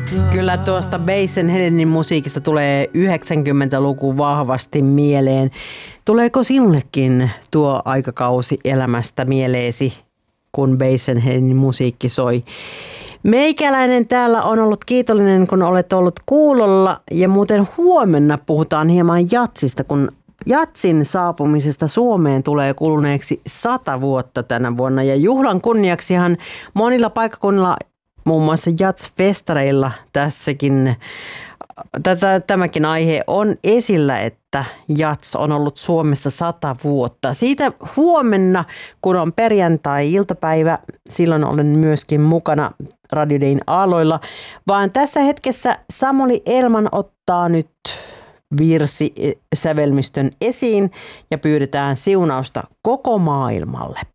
Kyllä tuosta Bass & Helenin musiikista tulee 90-luku vahvasti mieleen. Tuleeko sinullekin tuo aikakausi elämästä mieleesi, kun Bass & Helenin musiikki soi? Meikäläinen täällä on ollut kiitollinen, kun olet ollut kuulolla, ja muuten huomenna puhutaan hieman jatsista, kun jatsin saapumisesta Suomeen tulee kuluneeksi 100 vuotta tänä vuonna, ja juhlan kunniaksihan monilla paikkakunnilla, muun muassa jatsfestareilla tämäkin aihe on esillä, että jats on ollut Suomessa 100 vuotta. Siitä huomenna, kun on perjantai-iltapäivä, silloin olen myöskin mukana Radio Dayn aalloilla, vaan tässä hetkessä Samuli Elman ottaa nyt virsisävelmistön esiin ja pyydetään siunausta koko maailmalle.